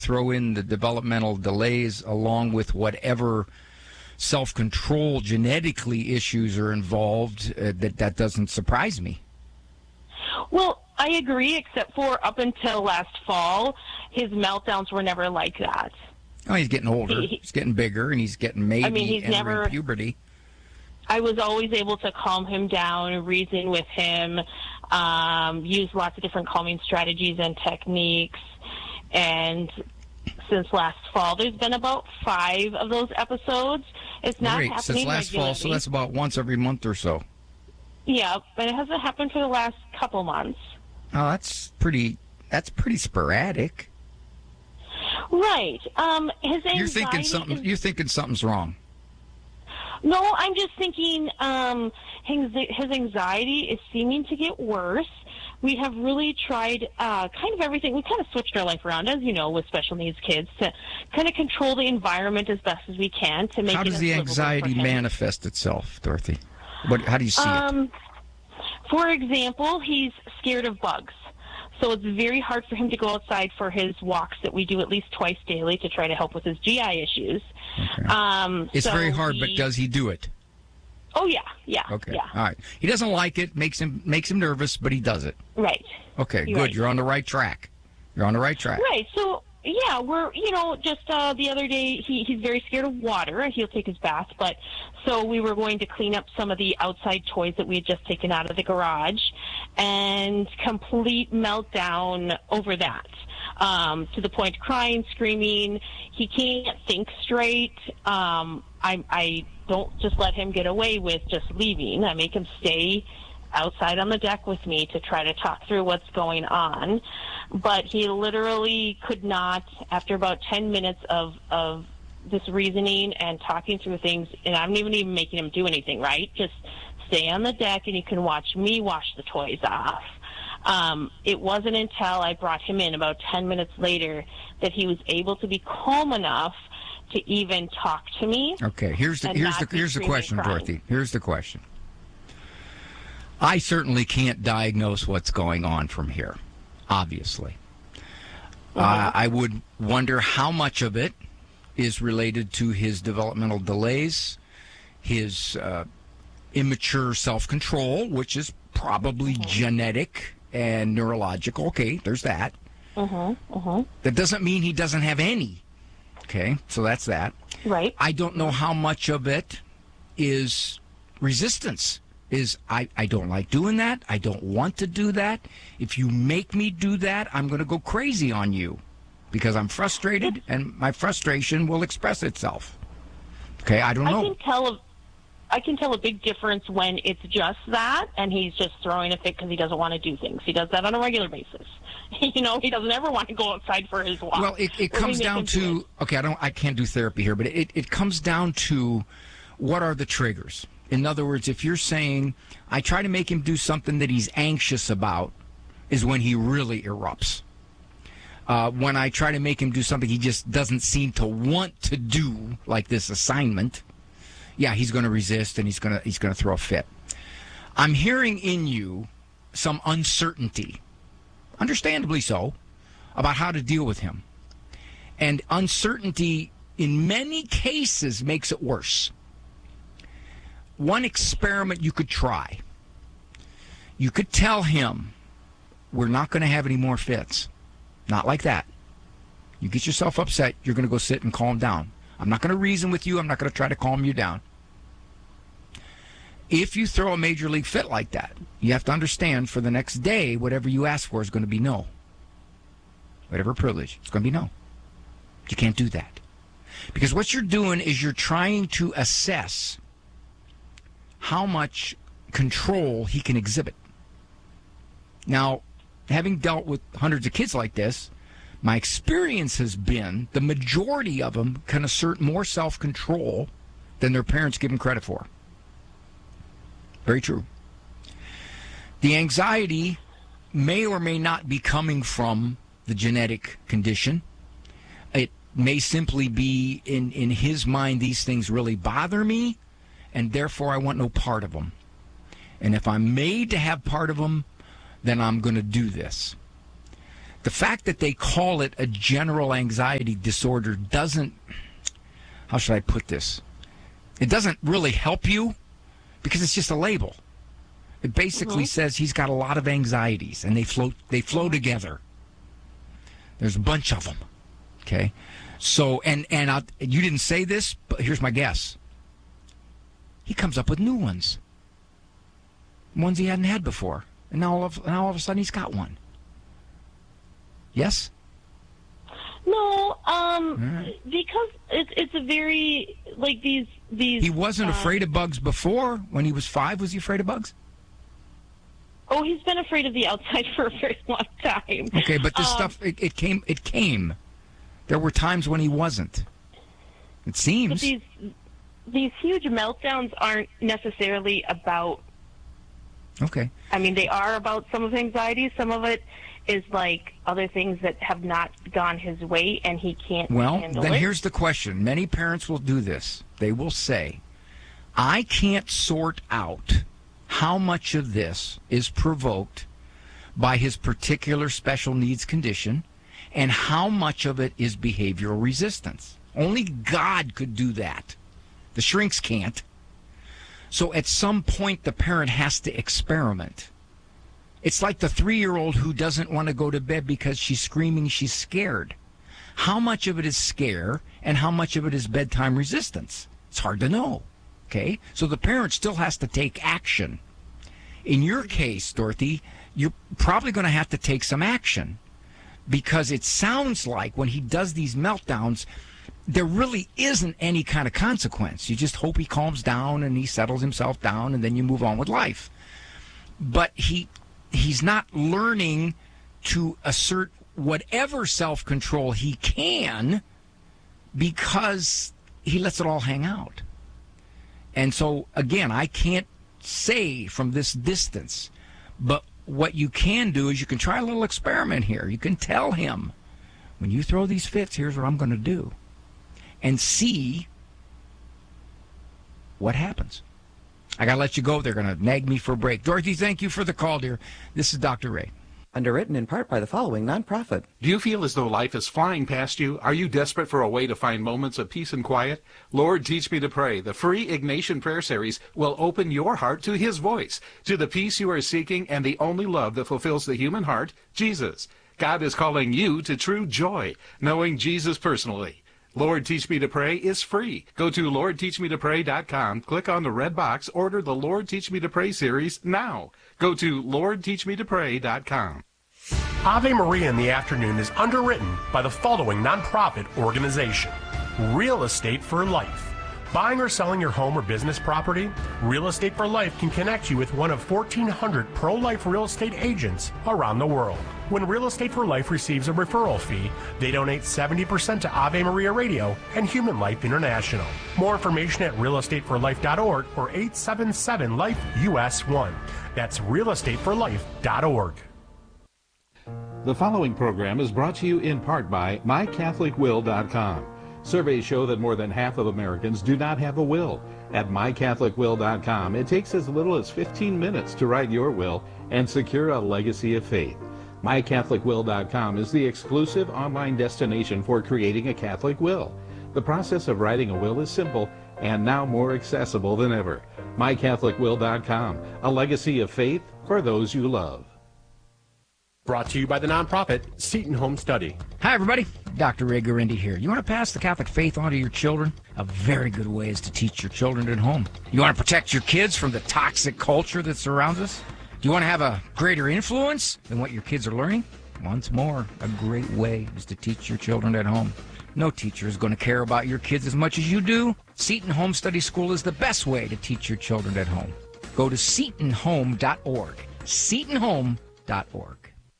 throw in the developmental delays along with whatever self-control genetically issues are involved, that doesn't surprise me. Well, I agree, except for up until last fall, his meltdowns were never like that. Oh, he's getting older. He's getting bigger, and he's getting maybe entering puberty. I was always able to calm him down, reason with him, use lots of different calming strategies and techniques. And since last fall, there's been about 5 of those episodes. It's not happening since last regularly. fall, so that's about once every month or so. Yeah, but it hasn't happened for the last couple months. Oh, that's pretty sporadic. Right. His anxiety. You're thinking something's wrong. No, I'm just thinking his anxiety is seeming to get worse. We have really tried kind of everything. We kind of switched our life around, as you know, with special needs kids, to kind of control the environment as best as we can to make. How does the anxiety manifest itself, Dorothy? How do you see it? For example, he's scared of bugs. So it's very hard for him to go outside for his walks that we do at least twice daily to try to help with his GI issues. Okay. It's very hard, but does he do it? Oh, yeah. Okay. Yeah. All right. He doesn't like it, makes him nervous, but he does it. Right. Okay, good. Right. You're on the right track. Right. So, yeah, we're, just the other day, he's very scared of water. He'll take his bath, so we were going to clean up some of the outside toys that we had just taken out of the garage, and complete meltdown over that, to the point of crying, screaming. He can't think straight. I don't just let him get away with just leaving. I make him stay outside on the deck with me to try to talk through what's going on. But he literally could not, after about 10 minutes of this reasoning and talking through things, and I'm even making him do anything, right? Just stay on the deck and you can watch me wash the toys off. It wasn't until I brought him in about 10 minutes later that he was able to be calm enough to even talk to me. Okay, here's the question, Dorothy. Here's the question. I certainly can't diagnose what's going on from here, obviously. I would wonder how much of it is related to his developmental delays, his immature self-control, which is probably genetic and neurological. Okay, there's that. That doesn't mean he doesn't have any. Okay, so that's that. Right. I don't know how much of it is resistance. I don't like doing that. I don't want to do that. If you make me do that, I'm going to go crazy on you because I'm frustrated and my frustration will express itself. Okay, I don't know. I can tell a big difference when it's just that and he's just throwing a fit because he doesn't want to do things. He does that on a regular basis. He doesn't ever want to go outside for his walk. Well, it comes down to, okay, I can't do therapy here, but it comes down to what are the triggers? In other words, if you're saying, I try to make him do something that he's anxious about, is when he really erupts. When I try to make him do something he just doesn't seem to want to do, like this assignment, yeah, he's going to resist and he's going to throw a fit. I'm hearing in you some uncertainty, understandably so, about how to deal with him. And uncertainty, in many cases, makes it worse. One experiment you could try. You could tell him, we're not going to have any more fits. Not like that. You get yourself upset, you're going to go sit and calm down. I'm not going to reason with you. I'm not going to try to calm you down. If you throw a major league fit like that, you have to understand for the next day, whatever you ask for is going to be no. Whatever privilege, it's going to be no. You can't do that. Because what you're doing is you're trying to assess how much control he can exhibit. Now, having dealt with hundreds of kids like this, my experience has been the majority of them can assert more self-control than their parents give them credit for. Very true. The anxiety may or may not be coming from the genetic condition. It may simply be in his mind, these things really bother me, and therefore I want no part of them. And if I'm made to have part of them, then I'm going to do this. The fact that they call it a general anxiety disorder doesn't, how should I put this? It doesn't really help you because it's just a label. It basically says he's got a lot of anxieties, and they flow together. There's a bunch of them, okay? So, and you didn't say this, but here's my guess. He comes up with new ones he hadn't had before, and now all of a sudden he's got one. Yes? No, because it's a very, like, these. He wasn't afraid of bugs before. When he was 5, was he afraid of bugs? Oh, he's been afraid of the outside for a very long time. Okay, but this stuff, it came. There were times when he wasn't. It seems. But these huge meltdowns aren't necessarily about. Okay. I mean, they are about some of anxiety. Some of it is like other things that have not gone his way, and he can't handle it. Well, then here's the question. Many parents will do this. They will say, I can't sort out how much of this is provoked by his particular special needs condition and how much of it is behavioral resistance. Only God could do that. The shrinks can't. So at some point, the parent has to experiment. It's like the 3-year-old who doesn't want to go to bed because she's screaming she's scared. How much of it is scare and how much of it is bedtime resistance? It's hard to know. Okay? So the parent still has to take action. In your case, Dorothy, you're probably going to have to take some action because it sounds like when he does these meltdowns, there really isn't any kind of consequence. You just hope he calms down and he settles himself down and then you move on with life. But he's not learning to assert whatever self-control he can because he lets it all hang out. And so, again, I can't say from this distance, but what you can do is you can try a little experiment here. You can tell him, when you throw these fits, here's what I'm going to do, and see what happens. I got to let you go. They're going to nag me for a break. Dorothy, thank you for the call, dear. This is Dr. Ray. Underwritten in part by the following nonprofit. Do you feel as though life is flying past you? Are you desperate for a way to find moments of peace and quiet? Lord, Teach Me to Pray, the free Ignatian Prayer Series, will open your heart to His voice, to the peace you are seeking and the only love that fulfills the human heart, Jesus. God is calling you to true joy, knowing Jesus personally. Lord, Teach Me to Pray is free. Go to LordTeachMeToPray.com, click on the red box, order the Lord Teach Me to Pray series now. Go to LordTeachMeToPray.com. Ave Maria in the Afternoon is underwritten by the following nonprofit organization: Real Estate for Life. Buying or selling your home or business property? Real Estate for Life can connect you with one of 1,400 pro-life real estate agents around the world. When Real Estate for Life receives a referral fee, they donate 70% to Ave Maria Radio and Human Life International. More information at realestateforlife.org or 877-LIFE-US1. That's realestateforlife.org. The following program is brought to you in part by MyCatholicWill.com. Surveys show that more than half of Americans do not have a will. At MyCatholicWill.com, it takes as little as 15 minutes to write your will and secure a legacy of faith. MyCatholicWill.com is the exclusive online destination for creating a Catholic will. The process of writing a will is simple and now more accessible than ever. MyCatholicWill.com, a legacy of faith for those you love. Brought to you by the nonprofit Seton Home Study. Hi, everybody. Dr. Ray Garendi here. You want to pass the Catholic faith on to your children? A very good way is to teach your children at home. You want to protect your kids from the toxic culture that surrounds us? Do you want to have a greater influence than what your kids are learning? Once more, a great way is to teach your children at home. No teacher is going to care about your kids as much as you do. Seton Home Study School is the best way to teach your children at home. Go to SetonHome.org. SetonHome.org.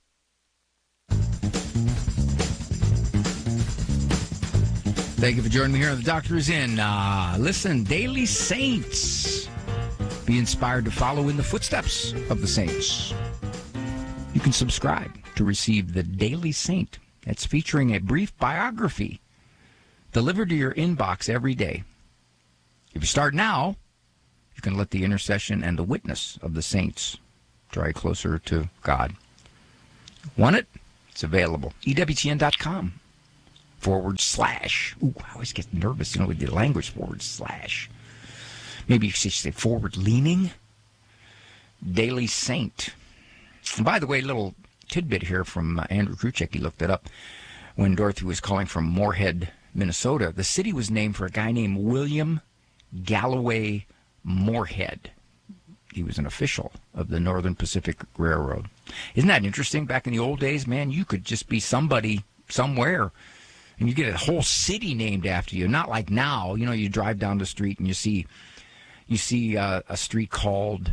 Thank you for joining me here on The Doctor Is In. Listen, Daily Saints. Be inspired to follow in the footsteps of the saints. You can subscribe to receive The Daily Saint. It's featuring a brief biography delivered to your inbox every day. If you start now, you can let the intercession and the witness of the saints draw you closer to God. Want it? It's available. EWTN.com / Ooh, I always get nervous, with the language / Maybe you should say forward leaning. Daily Saint. And by the way, little tidbit here from Andrew Kruchek. He looked it up when Dorothy was calling from Moorhead, Minnesota. The city was named for a guy named William Galloway Moorhead. He was an official of the Northern Pacific Railroad. Isn't that interesting? Back in the old days, man, you could just be somebody somewhere, and you get a whole city named after you. Not like now, you drive down the street and you see a street called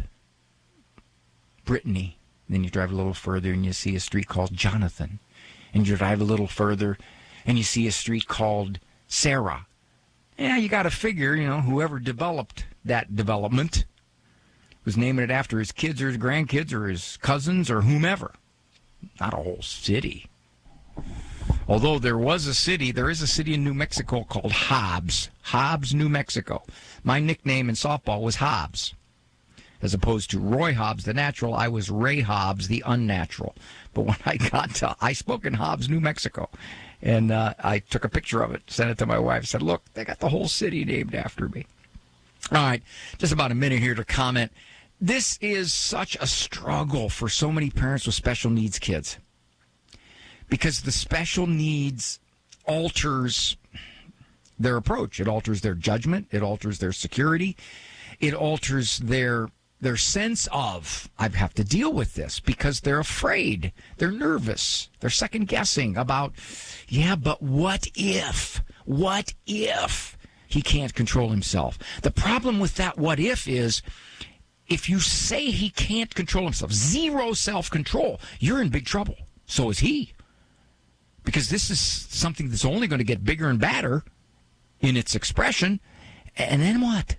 Brittany. Then you drive a little further and you see a street called Jonathan. And you drive a little further and you see a street called Sarah. Yeah, you got to figure, whoever developed that development was naming it after his kids or his grandkids or his cousins or whomever. Not a whole city. Although there is a city in New Mexico called Hobbs. Hobbs, New Mexico. My nickname in softball was Hobbs. As opposed to Roy Hobbs, the natural, I was Ray Hobbs, the unnatural. But when I spoke in Hobbs, New Mexico, and I took a picture of it, sent it to my wife, said, look, they got the whole city named after me. All right, just about a minute here to comment. This is such a struggle for so many parents with special needs kids, because the special needs alters their approach. It alters their judgment. It alters their security. It alters their sense of, I have to deal with this, because they're afraid. They're nervous. They're second-guessing about, but what if? What if he can't control himself? The problem with that what if is, if you say he can't control himself, zero self-control, you're in big trouble. So is he. Because this is something that's only going to get bigger and badder in its expression. And then what?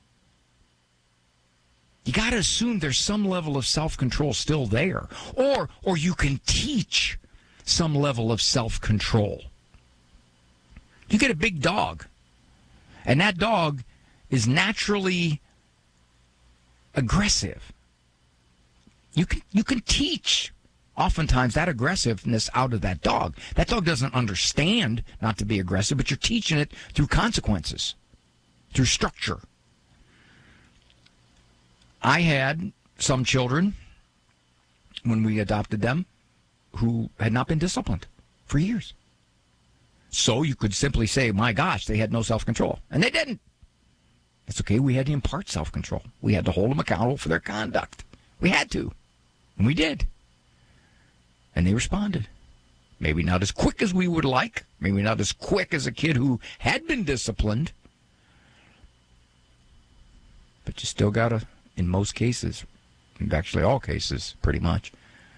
You got to assume there's some level of self-control still there. Or you can teach some level of self-control. You get a big dog, and that dog is naturally aggressive. You can teach oftentimes that aggressiveness out of that dog. That dog doesn't understand not to be aggressive, but you're teaching it through consequences, through structure. I had some children, when we adopted them, who had not been disciplined for years. So you could simply say, my gosh, they had no self-control. And they didn't. It's okay. We had to impart self-control. We had to hold them accountable for their conduct. We had to. And we did. And they responded. Maybe not as quick as we would like. Maybe not as quick as a kid who had been disciplined. But you still got to, in most cases, in actually all cases, pretty much,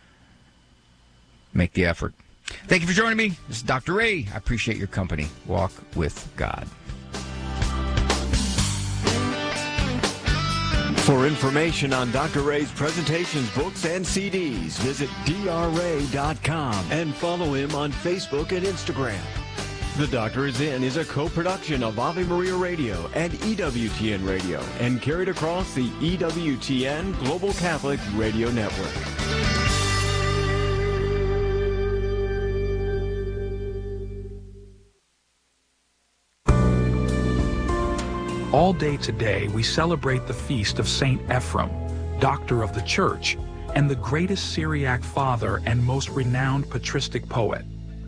make the effort. Thank you for joining me. This is Dr. Ray. I appreciate your company. Walk with God. For information on Dr. Ray's presentations, books, and CDs, visit drray.com and follow him on Facebook and Instagram. The Doctor Is In is a co-production of Ave Maria Radio and EWTN Radio and carried across the EWTN Global Catholic Radio Network. All day today, we celebrate the feast of St. Ephrem, Doctor of the Church, and the greatest Syriac father and most renowned patristic poet.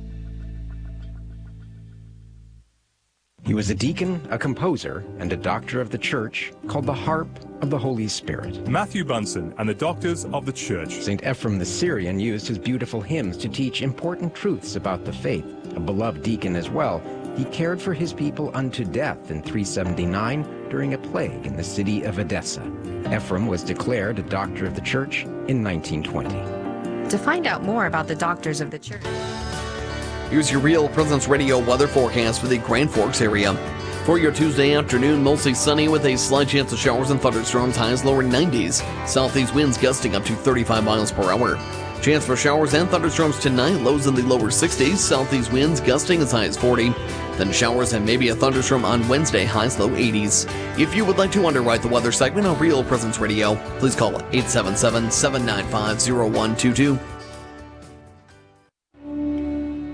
He was a deacon, a composer, and a doctor of the Church, called the Harp of the Holy Spirit. Matthew Bunsen and the Doctors of the Church. St. Ephrem the Syrian used his beautiful hymns to teach important truths about the faith. A beloved deacon as well, he cared for his people unto death in 379 during a plague in the city of Edessa. Ephrem was declared a Doctor of the Church in 1920. To find out more about the Doctors of the Church, here's your Real Presence Radio weather forecast for the Grand Forks area. For your Tuesday afternoon, mostly sunny with a slight chance of showers and thunderstorms, highs lower 90s. Southeast winds gusting up to 35 miles per hour. Chance for showers and thunderstorms tonight, lows in the lower 60s. Southeast winds gusting as high as 40. Then showers and maybe a thunderstorm on Wednesday, highs low 80s. If you would like to underwrite the weather segment on Real Presence Radio, please call 877-795-0122.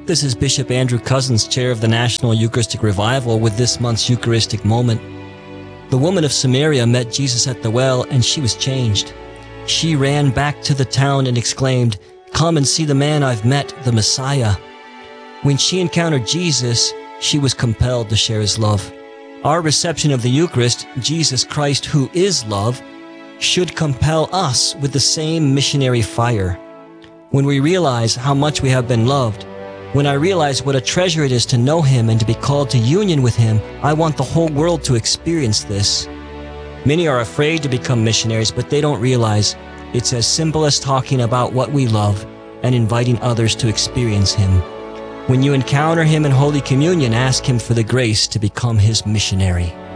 This is Bishop Andrew Cousins, chair of the National Eucharistic Revival, with this month's Eucharistic moment. The woman of Samaria met Jesus at the well, and she was changed. She ran back to the town and exclaimed, "Come and see the man I've met, the Messiah." When she encountered Jesus, she was compelled to share his love. Our reception of the Eucharist, Jesus Christ, who is love, should compel us with the same missionary fire. When we realize how much we have been loved, when I realize what a treasure it is to know him and to be called to union with him, I want the whole world to experience this. Many are afraid to become missionaries, but they don't realize it's as simple as talking about what we love and inviting others to experience him. When you encounter him in Holy Communion, ask him for the grace to become his missionary.